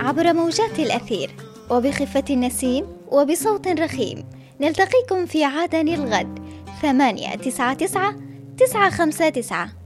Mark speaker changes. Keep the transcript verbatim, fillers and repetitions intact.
Speaker 1: عبر موجات الأثير وبخفة النسيم وبصوت رخيم. نلتقيكم في عدن الغد. ثمانية تسعة تسعة تسعة خمسة تسعة.